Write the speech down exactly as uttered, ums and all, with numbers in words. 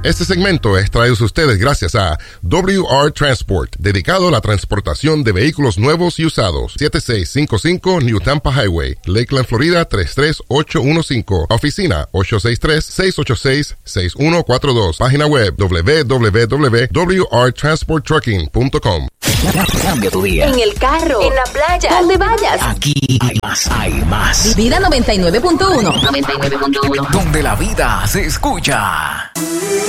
Este segmento es traído a ustedes gracias a W R Transport, dedicado a la transportación de vehículos nuevos y usados. siete seis cinco cinco New Tampa Highway, Lakeland, Florida tres tres ocho uno cinco. Oficina ocho seis tres, seis ocho seis, seis uno cuatro dos. Página web w w w punto w r transport trucking punto com. Cambia tu día. En el carro, en la playa, donde vayas. Aquí hay más, hay más. Vida noventa y nueve punto uno. noventa y nueve punto uno. Donde la vida se escucha.